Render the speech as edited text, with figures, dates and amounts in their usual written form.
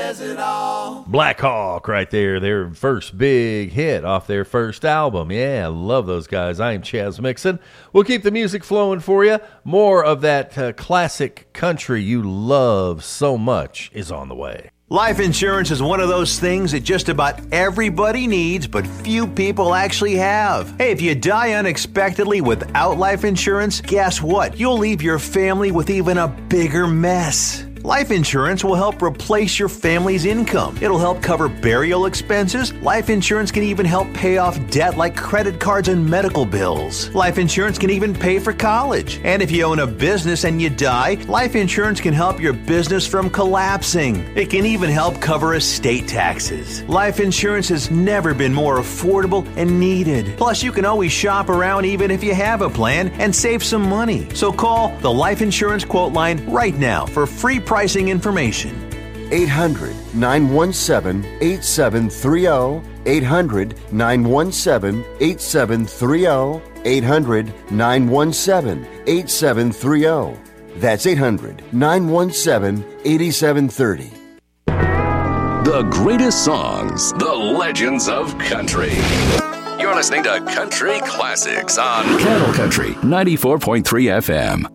says it all. Black Hawk right there, their first big hit off their first album. Yeah, I love those guys. I am Chaz Mixon. We'll keep the music flowing for you. More of that classic country you love so much is on the way. Life insurance is one of those things that just about everybody needs, but few people actually have. Hey, if you die unexpectedly without life insurance, guess what? You'll leave your family with even a bigger mess. Life insurance will help replace your family's income. It'll help cover burial expenses. Life insurance can even help pay off debt like credit cards and medical bills. Life insurance can even pay for college. And if you own a business and you die, life insurance can help your business from collapsing. It can even help cover estate taxes. Life insurance has never been more affordable and needed. Plus, you can always shop around even if you have a plan and save some money. So call the Life Insurance Quote Line right now for free pricing information. 800-917-8730. 800-917-8730. 800-917-8730. That's 800-917-8730. The greatest songs, the legends of country. You're listening to Country Classics on Cattle Country 94.3 FM.